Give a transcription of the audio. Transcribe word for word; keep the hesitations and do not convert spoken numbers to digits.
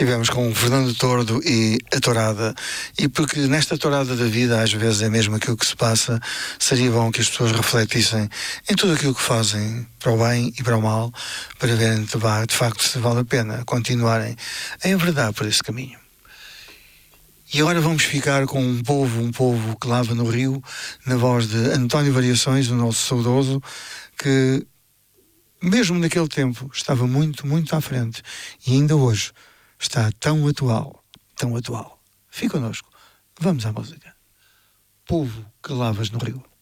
Estivemos com o Fernando Tordo e a tourada, e porque nesta tourada da vida às vezes é mesmo aquilo que se passa, seria bom que as pessoas refletissem em tudo aquilo que fazem, para o bem e para o mal, para verem de facto se vale a pena continuarem a enverdar por esse caminho. E agora vamos ficar com um povo, um povo que lava no rio, na voz de António Variações, o nosso saudoso, que mesmo naquele tempo estava muito, muito à frente, e ainda hoje está tão atual, tão atual. Fique connosco, vamos à música. Povo que lavas no rio.